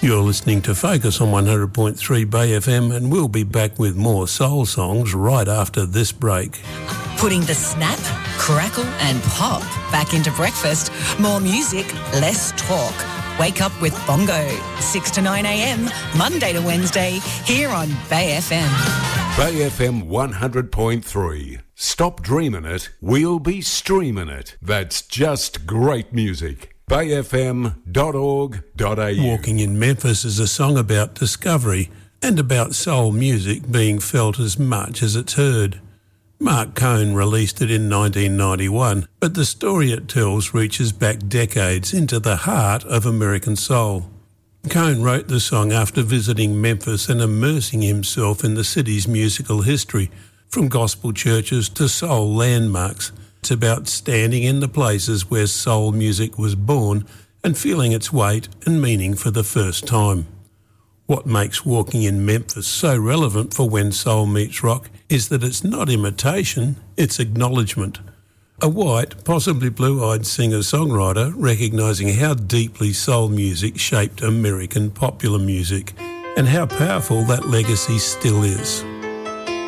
You're listening to Focus on 100.3 Bay FM, and we'll be back with more soul songs right after this break. Putting the snap, crackle and pop back into breakfast. More music, less talk. Wake up with Bongo, 6 to 9 a.m, Monday to Wednesday, here on Bay FM. Bay FM 100.3. Stop dreaming it, we'll be streaming it. That's just great music. bayfm.org.au. Walking in Memphis is a song about discovery and about soul music being felt as much as it's heard. Mark Cohn released it in 1991, but the story it tells reaches back decades into the heart of American soul. Cohn wrote the song after visiting Memphis and immersing himself in the city's musical history, from gospel churches to soul landmarks. It's about standing in the places where soul music was born and feeling its weight and meaning for the first time. What makes Walking in Memphis so relevant for When Soul Meets Rock is that it's not imitation, it's acknowledgement. A white, possibly blue-eyed singer-songwriter recognising how deeply soul music shaped American popular music and how powerful that legacy still is.